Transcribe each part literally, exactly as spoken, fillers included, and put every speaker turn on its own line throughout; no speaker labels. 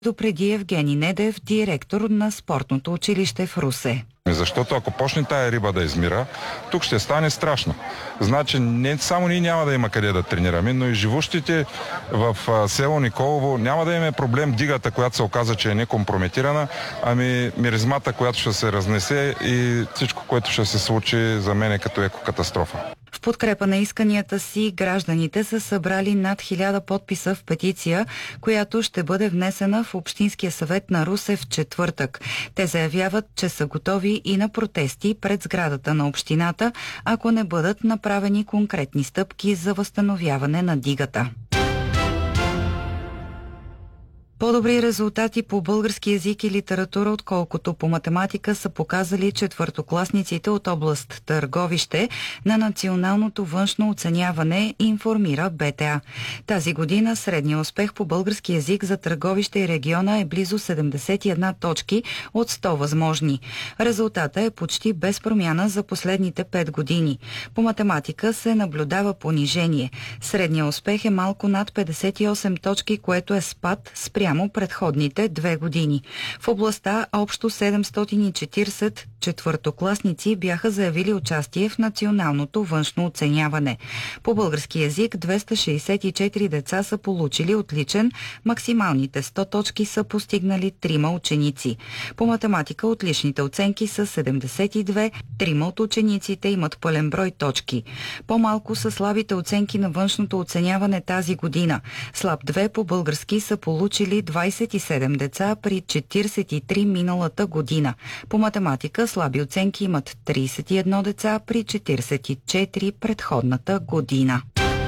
Допреди Евгений Недев, директор на спортното училище в Русе.
Защото ако почне тая риба да измира, тук ще стане страшно. Значи не само ние няма да има къде да тренираме, но и живущите в село Николово няма да имаме проблем дигата, която се оказа, че е некомпрометирана, ами миризмата, която ще се разнесе и всичко, което ще се случи за мен е като екокатастрофа.
В подкрепа на исканията си, гражданите са събрали над хиляда подписа в петиция, която ще бъде внесена в Общинския съвет на Русе в четвъртък. Те заявяват, че са готови и на протести пред сградата на общината, ако не бъдат направени конкретни стъпки за възстановяване на дигата. По-добри резултати по български език и литература, отколкото по математика, са показали четвъртокласниците от област Търговище на националното външно оценяване, информира БТА. Тази година средният успех по български език за Търговище и региона е близо седемдесет и една точки от сто възможни. Резултата е почти без промяна за последните пет години. По математика се наблюдава понижение. Средният успех е малко над петдесет и осем точки, което е спад спрямо предходните две години. В областта общо седемстотин и четиридесет четвъртокласници бяха заявили участие в националното външно оценяване. По български език двеста шейсет и четири деца са получили отличен, максималните сто точки са постигнали трима ученици. По математика отличните оценки са седемдесет и две, трима от учениците имат пълен брой точки. По-малко са слабите оценки на външното оценяване тази година. Слаб две по български са получили двадесет и седем деца при четиридесет и три миналата година. По математика слаби оценки имат тридесет и едно деца при четиридесет и четири предходната година.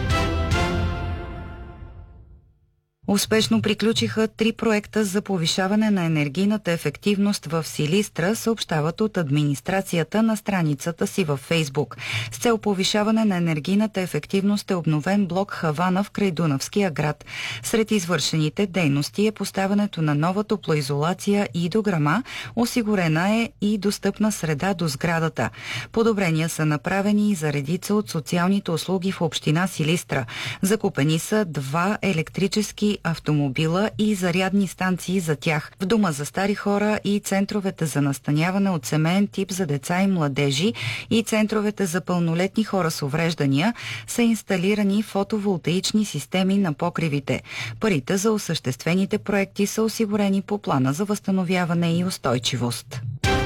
Успешно приключиха три проекта за повишаване на енергийната ефективност в Силистра, съобщават от администрацията на страницата си във Фейсбук. С цел повишаване на енергийната ефективност е обновен блок Хавана в крайдунавския град. Сред извършените дейности е поставянето на нова топлоизолация и дограма, осигурена е и достъпна среда до сградата. Подобрения са направени и за редица от социалните услуги в община Силистра. Закупени са два електрически автомобила и зарядни станции за тях. В дома за стари хора и центровете за настаняване от семеен тип за деца и младежи и центровете за пълнолетни хора с увреждания са инсталирани фотоволтаични системи на покривите. Парите за осъществените проекти са осигурени по плана за възстановяване и устойчивост.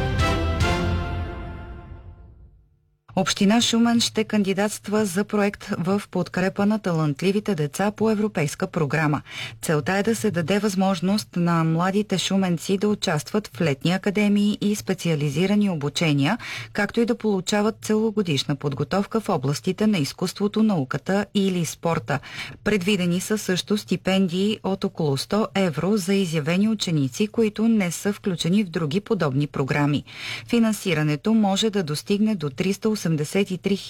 Община Шумен ще кандидатства за проект в подкрепа на талантливите деца по европейска програма. Целта е да се даде възможност на младите шуменци да участват в летни академии и специализирани обучения, както и да получават целогодишна подготовка в областите на изкуството, науката или спорта. Предвидени са също стипендии от около сто евро за изявени ученици, които не са включени в други подобни програми. Финансирането може да достигне до триста осемдесет и три